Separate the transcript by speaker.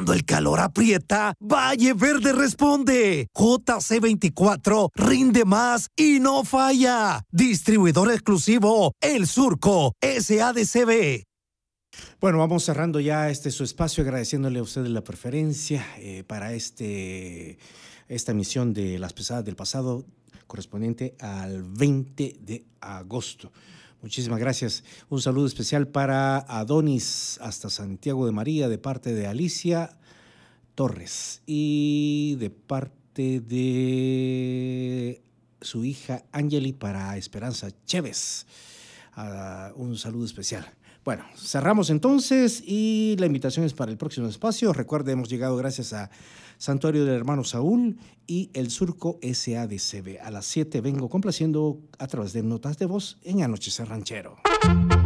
Speaker 1: Cuando el calor aprieta, Valle Verde responde. JC24 rinde más y no falla. Distribuidor exclusivo El Surco SADCB.
Speaker 2: Bueno, vamos cerrando ya su espacio, agradeciéndole a ustedes la preferencia para esta emisión de Las Pesadas del Pasado, correspondiente al 20 de agosto. Muchísimas gracias. Un saludo especial para Adonis hasta Santiago de María, de parte de Alicia Torres y de parte de su hija Angeli para Esperanza Chévez. Un saludo especial. Bueno, cerramos entonces y la invitación es para el próximo espacio. Recuerde, hemos llegado gracias a Santuario del Hermano Saúl y El Surco SADCB. A las 7 vengo complaciendo a través de notas de voz en Anochecer Ranchero.